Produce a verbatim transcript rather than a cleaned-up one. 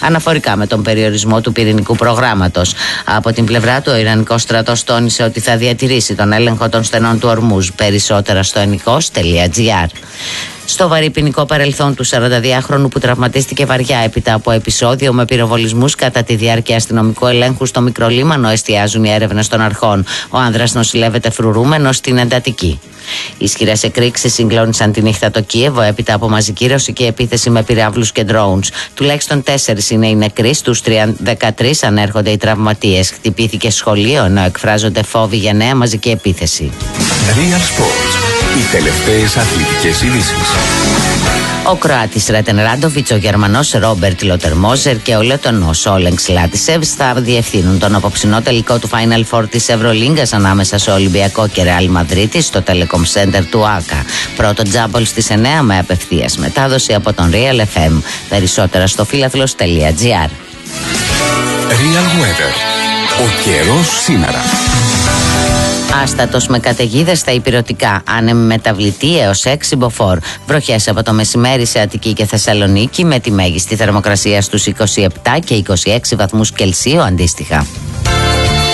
αναφορικά με τον περιορισμό του πυρηνικού προγράμματος. Από την πλευρά του, ο Ιρανικός στρατός τόνισε ότι θα διατηρήσει τον έλεγχο των στενών του ορμούζ. Περισσότερα στο ενικός τελεία τζι άρ. Στο βαρύ ποινικό παρελθόν του σαρανταδυάχρονου που τραυματίστηκε βαριά έπειτα από επεισόδιο με πυροβολισμούς κατά τη διάρκεια αστυνομικού ελέγχου στο Μικρολίμανο εστιάζουν οι έρευνες των αρχών. Ο άνδρας νοσηλεύεται φρουρούμενος στην εντατική. Ισχυρές εκρήξεις συγκλώνησαν τη νύχτα το Κίεβο έπειτα από μαζική ρωσική επίθεση με πυράβλους και drones. Τουλάχιστον τέσσερις είναι οι νεκροί, στους δεκατρείς ανέρχονται οι τραυματίες. Χτυπήθηκε σχολείο ενώ εκφράζονται φόβοι για νέα μαζική επίθεση. Real Sports. Οι τελευταίες αθλητικές ειδήσεις. Ο Κροάτης Ρέτεν Ράντοβιτς, ο Γερμανός Ρόμπερτ Λοτερμόζερ και ο Λετωνός Όλεγξ Λάτισεβς θα διευθύνουν τον απόψινό τελικό του Final Four της Ευρωλίγκας ανάμεσα σε Ολυμπιακό και Ρεάλ Μαδρίτη στο Telecom Center του ΆΚΑ. Πρώτο τζάμπολ στις εννιά με απευθείας μετάδοση από τον Real εφ εμ. Περισσότερα στο φίλαθλος τελεία τζι άρ. Real Weather. Ο καιρός σήμερα. Άστατος με καταιγίδες στα ηπειρωτικά, άνεμη μεταβλητή έως έξι μποφόρ. Βροχές από το μεσημέρι σε Αττική και Θεσσαλονίκη με τη μέγιστη θερμοκρασία στους είκοσι επτά και είκοσι έξι βαθμούς Κελσίου αντίστοιχα.